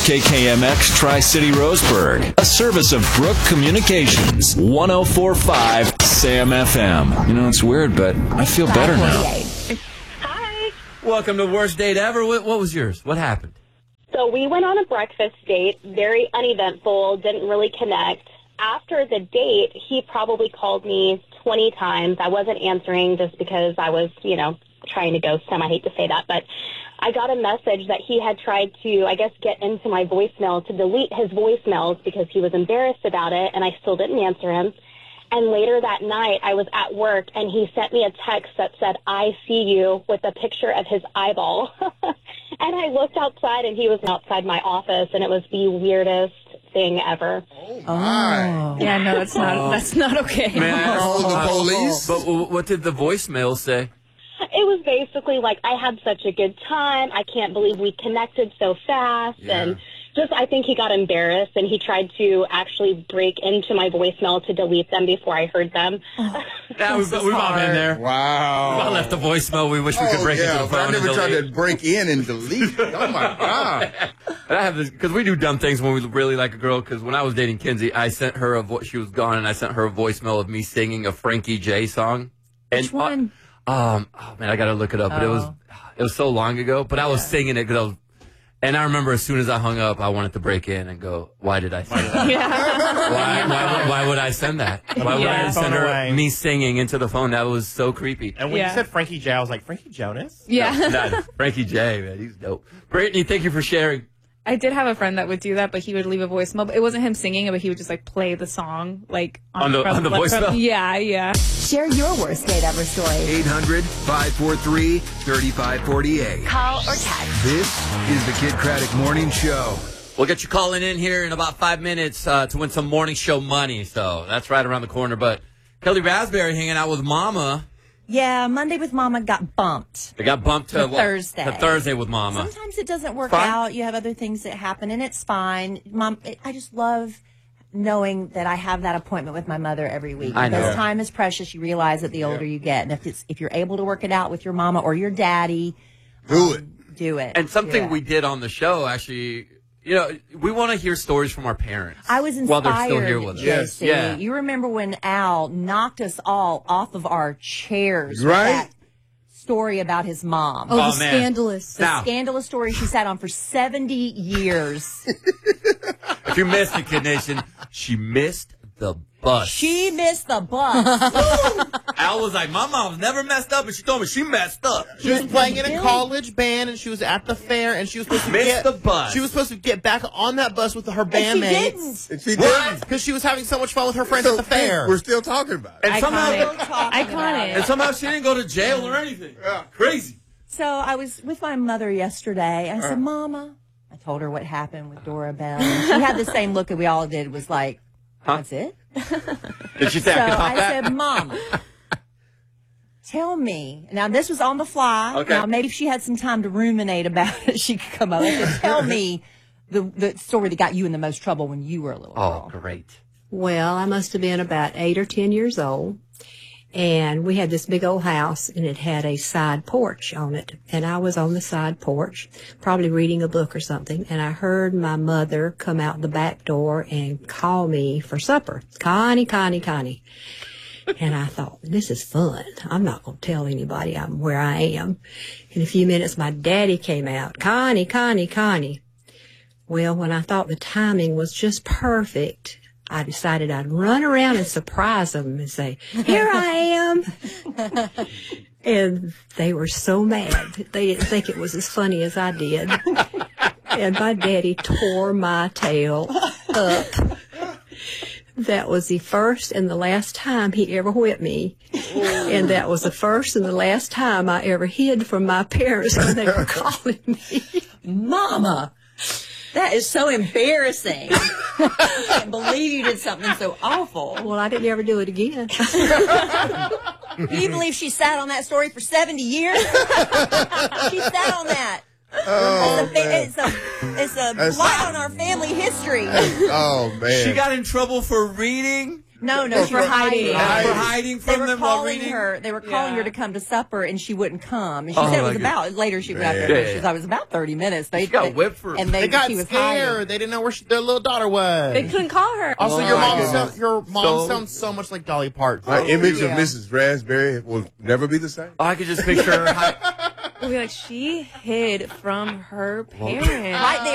KKMX Tri-City Roseburg, a service of Brook Communications, 104.5 Sam FM. You know, it's weird, but I feel better now. Hi. Welcome to Worst Date Ever. What was yours? What happened? So we went on a breakfast date, very uneventful, didn't really connect. After the date, he probably called me 20 times. I wasn't answering just because I was, trying to ghost him. I hate to say that, but I got a message that he had tried to, get into my voicemail to delete his voicemails because he was embarrassed about it, and I still didn't answer him. And later that night, I was at work, and he sent me a text that said, "I see you," with a picture of his eyeball. And I looked outside, and he was outside my office, and it was the weirdest thing ever. Oh, my. Yeah, no, that's not okay. Man, Call the police? But what did the voicemail say? It was basically like, "I had such a good time. I can't believe we connected so fast." Yeah. And I think he got embarrassed, and he tried to actually break into my voicemail to delete them before I heard them. Yeah, we've all been there. Wow. We've all left the voicemail. We wish we could break into the but phone. I never and tried delete. to break in and delete. Oh, my God. And I have this because we do dumb things when we really like a girl. Because when I was dating Kinsey, I sent her she was gone, and I sent her a voicemail of me singing a Frankie J song. Which one? Oh man, I gotta look it up. But it was so long ago. But I was singing it because and I remember as soon as I hung up, I wanted to break in and go, "Why did I say that? Why would I send that? Why would I send her me singing into the phone? That was so creepy." And when you said Frankie J, I was like, Frankie Jonas? Yeah. No, Frankie J, man, he's dope. Brittany, thank you for sharing. I did have a friend that would do that, but he would leave a voicemail. But it wasn't him singing it, but he would just play the song on the voicemail. Yeah. Share your worst date ever story. 800-543-3548. Call or text. This is the Kid Craddock Morning Show. We'll get you calling in here in about 5 minutes to win some morning show money. So that's right around the corner. But Kelly Raspberry hanging out with Mama. Yeah, Monday with Mama got bumped. It got bumped to Thursday. To Thursday with Mama. Sometimes it doesn't work Fine. out. You have other things that happen, and it's fine. Mom, I just love knowing that I have that appointment with my mother every week. I know. Because time is precious. You realize it the older you get. And if you're able to work it out with your mama or your daddy, Do it. do it. And something Do it. we did on the show, actually, we want to hear stories from our parents. I was inspired. While they're still here with us. Yes. JC. Yeah. You remember when Al knocked us all off of our chairs? Right. With that story about his mom. Oh, the man. scandalous. The scandalous story she sat on for 70 years. If you missed it, Kid Nation, she missed the bus. She missed the bus. Al was like, "My mom's never messed up," and she told me she messed up. She was playing in a college band, and she was at the fair, and she was supposed to Missed the bus. She was supposed to get back on that bus with her And she bandmates. didn't. And she didn't. Because she was having so much fun with her friends at the fair. We're still talking about it. And somehow, Iconic. she didn't go to jail or anything. Yeah. Crazy. So I was with my mother yesterday. I said, Mama, I told her what happened with Dora Bell. And she had the same look that we all did, was like, that's it? Did she say So I could top I that? said, Mama, tell me. Now, this was on the fly. Okay. Now, maybe if she had some time to ruminate about it, she could come up. I said, tell me the story that got you in the most trouble when you were a little Oh, girl. great. Well, I must have been about 8 or 10 years old. And we had this big old house, and it had a side porch on it. And I was on the side porch, probably reading a book or something. And I heard my mother come out the back door and call me for supper. Connie, Connie, Connie. And I thought, this is fun. I'm not going to tell anybody I'm where I am. In a few minutes, my daddy came out. Connie, Connie, Connie. Well, when I thought the timing was just perfect, I decided I'd run around and surprise them and say, here I am. And they were so mad. They didn't think it was as funny as I did. And my daddy tore my tail up. That was the first and the last time he ever whipped me. And that was the first and the last time I ever hid from my parents when they were calling me. Mama, that is so embarrassing. I can't believe you did something so awful. Well, I didn't ever do it again. Can you believe she sat on that story for 70 years? She sat on that. Oh, man. It's a blight on our family history. Oh, man. She got in trouble for reading No, she for was hiding. For hiding They from were them while calling reading? her. They were calling her to come to supper, and she wouldn't come. And she Oh, said it was my about. Later, she went out Man. there. Yeah, She said it was about 30 minutes. They got whipped for. and They got she was scared. hiding. They didn't know where their little daughter was. They couldn't call her. Also, Oh, your my mom, goodness. sounds so much like Dolly Parton. My image yeah. of Mrs. Raspberry will never be the same. I could just picture her. We'll be like, she hid from her parents. Right there.